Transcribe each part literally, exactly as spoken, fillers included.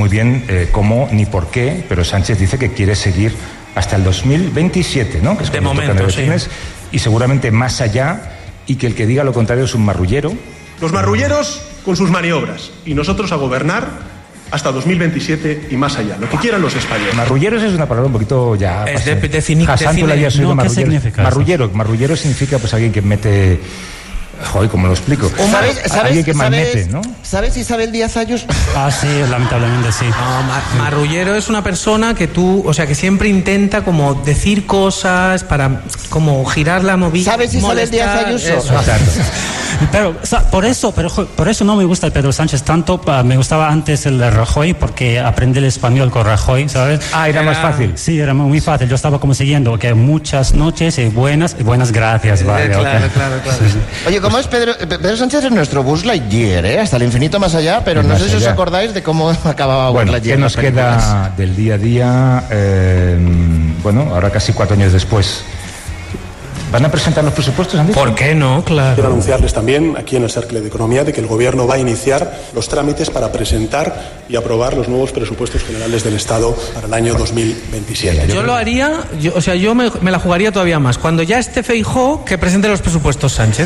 muy bien eh, cómo ni por qué, pero Sánchez dice que quiere seguir hasta el dos mil veintisiete, ¿no? Que es de momento, sí. Y seguramente más allá, y que el que diga lo contrario es un marrullero. Los marrulleros con sus maniobras y nosotros a gobernar hasta dos mil veintisiete y más allá, lo que quieran los españoles. Marrulleros es una palabra un poquito ya... Es de, de, cine, Hassan, tú la habías oído, no, marrullero. ¿qué significa Marrullero, marrullero significa pues alguien que mete... Joder, ¿cómo lo explico? ¿Sabes, sabes, alguien que malmete, sabes, ¿no? ¿Sabes Isabel Díaz Ayuso? Ah, sí, lamentablemente sí. No, mar, marrullero es una persona que tú, o sea, que siempre intenta como decir cosas para como girar la movida. ¿Sabes Isabel Díaz Ayuso? Eso. Exacto. Pero por eso, pero por eso no me gusta el Pedro Sánchez tanto. Me gustaba antes el de Rajoy porque aprendí el español con Rajoy, ¿sabes? Ah, era, era más fácil. Sí, era muy fácil. Yo estaba como siguiendo que muchas noches y buenas y buenas gracias, vale. Claro, okay. claro, claro. Sí, sí. Oye, ¿cómo es Pedro? Pedro Sánchez es nuestro Buzz Lightyear, ¿eh? Hasta el infinito más allá, pero no sé si os acordáis de cómo acababa Buzz bueno, Lightyear. ¿qué nos queda del día a día? Eh, bueno, ahora casi cuatro años después. ¿Van a presentar los presupuestos, han dicho? ¿Por qué no? Claro. Quiero anunciarles también, aquí en el Cercle de Economía, de que el Gobierno va a iniciar los trámites para presentar y aprobar los nuevos presupuestos generales del Estado para el año dos mil veintisiete. Yo lo haría, yo, o sea, yo me, me la jugaría todavía más. Cuando ya esté Feijóo, que presente los presupuestos Sánchez.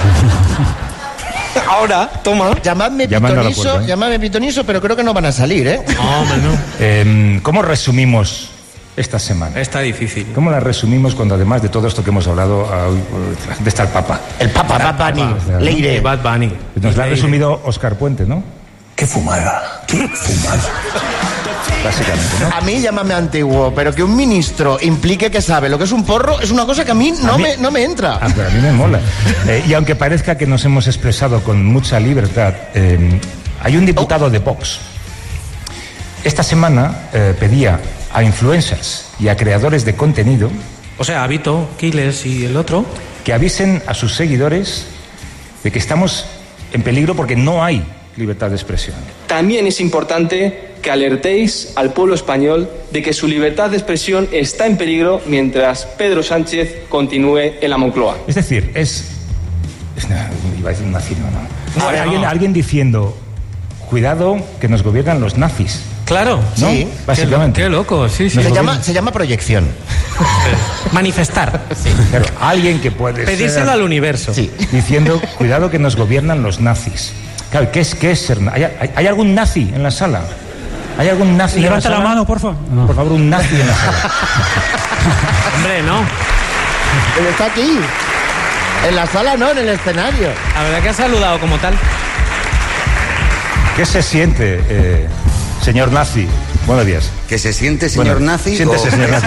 Ahora, toma. Llamadme pitoniso, puerta, ¿eh? llamadme pitoniso, pero creo que no van a salir, ¿eh? No, hombre, no. Eh, ¿Cómo resumimos esta semana? Está difícil. ¿Cómo la resumimos cuando además de todo esto que hemos hablado, la gente está el Papa? El Papa, Bad Bunny, Leire. Bad Bunny. Nos la ha resumido Óscar Puente, ¿no? ¡Qué fumada! ¡Qué fumada! Básicamente, ¿no? A mí llámame antiguo, pero que un ministro implique que sabe lo que es un porro es una cosa que a mí no, a mí, me, no me entra. Ah, pero a mí me mola. Eh, y aunque parezca que nos hemos expresado con mucha libertad, eh, hay un diputado oh. de Vox. Esta semana eh, pedía a influencers y a creadores de contenido, o sea, a Vito, Quiles y el otro, que avisen a sus seguidores de que estamos en peligro porque no hay libertad de expresión. También es importante que alertéis al pueblo español de que su libertad de expresión está en peligro mientras Pedro Sánchez continúe en la Moncloa. Es decir, es... es iba a decir un nazismo, ¿no? No, no. Alguien, alguien diciendo, cuidado que nos gobiernan los nazis. Claro, ¿no? Sí. Básicamente. Qué, qué loco, sí, sí. Se llama, se llama proyección. Manifestar. Sí. Claro, alguien que puede pedírselo ser, al universo. Sí. Diciendo, cuidado que nos gobiernan los nazis. Claro, ¿qué es, qué es ser? ¿Hay, hay, ¿Hay algún nazi en la sala? ¿Hay algún nazi Levanta en la, la sala? mano, por favor. No. Por favor, un nazi en la sala. Hombre, no. Él está aquí. En la sala no, en el escenario. La verdad que ha saludado como tal. ¿Qué se siente, eh, señor nazi? Buenos días. ¿Que se siente, señor bueno, nazi? Siéntese, o... señor nazi.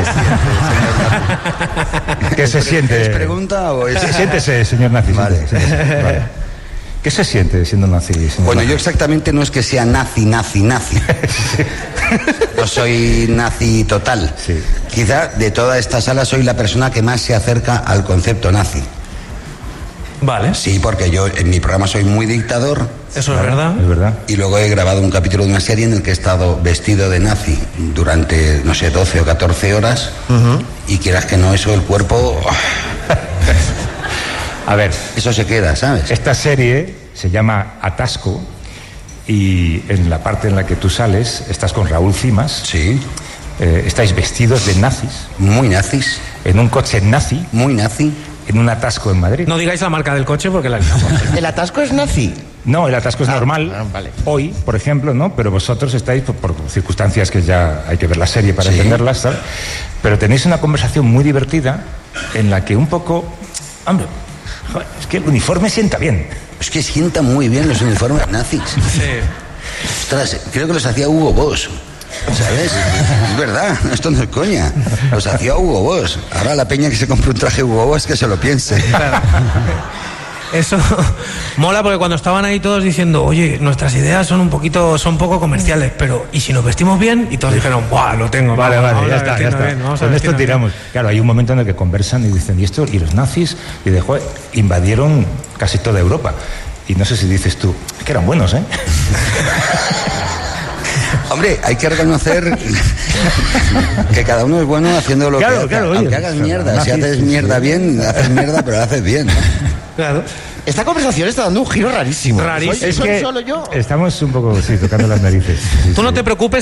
¿Qué se siente? ¿Es pregunta o es...? Siéntese, señor nazi. Vale. Siéntese, vale. ¿Qué se siente siendo nazi? Bueno, nazi? yo exactamente no es que sea nazi, nazi, nazi. No soy nazi total. Sí. Quizá de toda esta sala soy la persona que más se acerca al concepto nazi. Vale. Sí, porque yo en mi programa soy muy dictador. Eso es verdad. Es verdad. Y luego he grabado un capítulo de una serie en el que he estado vestido de nazi durante, no sé, doce o catorce horas. Uh-huh. Y quieras que no, eso el cuerpo... A ver, eso se queda, ¿sabes? Esta serie se llama Atasco y en la parte en la que tú sales estás con Raúl Cimas. Sí. Eh, estáis vestidos de nazis. Muy nazis. En un coche nazi. Muy nazi. En un atasco en Madrid. No digáis la marca del coche porque la... ¿El atasco es nazi? No, el atasco es ah, normal. Ah, vale. Hoy, por ejemplo, ¿no? Pero vosotros estáis por, por circunstancias que ya hay que ver la serie para sí. entenderlas, ¿sabes? Pero tenéis una conversación muy divertida en la que un poco... Hombre, es que el uniforme sienta bien. Es que sienta muy bien los uniformes nazis. Sí. Ostras, creo que los hacía Hugo Boss. ¿Sabes? Es verdad, esto no es coña. Los hacía Hugo Boss. Ahora la peña que se compre un traje Hugo Boss que se lo piense. Claro. Eso mola porque cuando estaban ahí todos diciendo, oye, nuestras ideas son un poquito, son poco comerciales, pero ¿y si nos vestimos bien? Y todos dijeron, ¡buah, lo tengo! Vale, vamos, vale, vamos ya está, ya está. Bien, Con esto tiramos. Bien. Claro, hay un momento en el que conversan y dicen, ¿y esto? ¿Y los nazis? Y de joder, invadieron casi toda Europa. Y no sé si dices tú, es que eran buenos, ¿eh? Hombre, hay que reconocer que cada uno es bueno haciendo lo claro, que hace. Claro, aunque oye, hagas mierda, nazis, si haces mierda bien, haces mierda, pero lo haces bien, ¿no? Claro. Esta conversación está dando un giro rarísimo. Rarísimo. ¿Soy, Es soy que solo yo? Estamos un poco, sí, tocando las narices. Sí, Tú no sí. te preocupes,